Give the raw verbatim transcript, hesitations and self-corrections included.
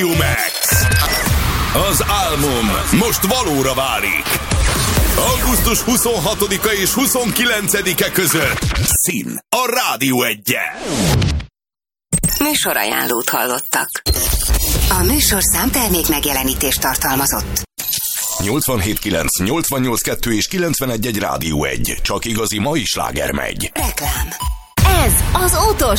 Max. Az álmom most valóra válik. augusztus huszonhatodika és huszonkilencedike között Szín a Rádió Egyen. Műsorajánlót hallottak. A műsorszám termék megjelenítést tartalmazott. nyolcvanhét kilenc, nyolcvannyolc kettő és kilencvenegy egy Rádió egy. Csak igazi mai sláger megy. Reklám. Ez az Autós